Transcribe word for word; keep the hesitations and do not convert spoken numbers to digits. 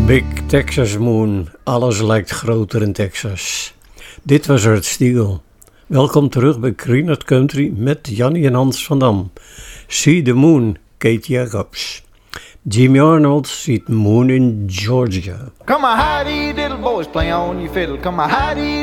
Big Texas Moon, alles lijkt groter in Texas. Dit was Art Stiegel. Welkom terug bij Kreenert Country met Jannie en Hans van Dam. See the Moon, Kate Jacobs. Jimmy Arnold ziet Moon in Georgia. Come a howdy, little boys, play on your fiddle. Come a howdy.